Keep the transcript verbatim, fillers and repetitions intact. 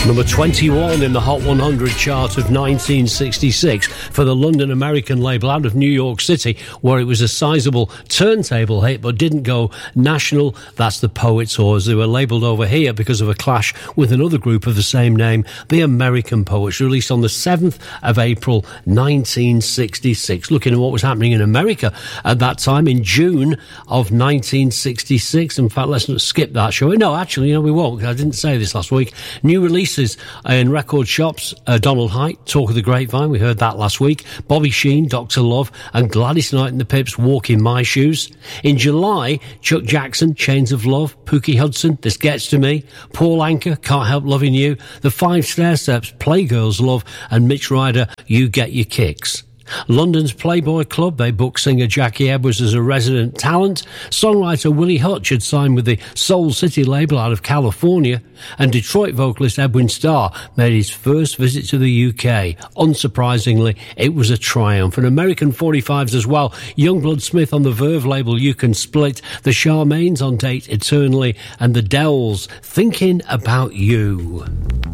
Number twenty-one in the Hot one hundred chart of nineteen sixty-six for the London American label out of New York City, where it was a sizable turntable hit but didn't go national. That's the Poets, or as they were labelled over here because of a clash with another group of the same name, the American Poets, released on the seventh of April nineteen sixty-six. Looking at what was happening in America at that time in June of nineteen sixty-six. In fact, let's not skip that, shall we? No, actually, no, we won't, because I didn't say this last week. New releases in record shops, uh, Donald Hite, Talk of the Grapevine, we heard that last week. Bobby Sheen, Doctor Love, and Gladys Knight and the Pips, Walk in My Shoes. In July, Chuck Jackson, Chains of Love, Pookie Hudson, This Gets to Me, Paul Anka, Can't Help Loving You, The Five Stairsteps, Playgirls Love, and Mitch Ryder, You Get Your Kicks. London's Playboy Club, they booked singer Jackie Edwards as a resident talent. Songwriter Willie Hutch had signed with the Soul City label out of California. And Detroit vocalist Edwin Starr made his first visit to the U K. Unsurprisingly, it was a triumph. And American forty-fives as well. Youngblood Smith on the Verve label, You Can Split. The Charmaines on Date Eternally. And the Dells, Thinking About You.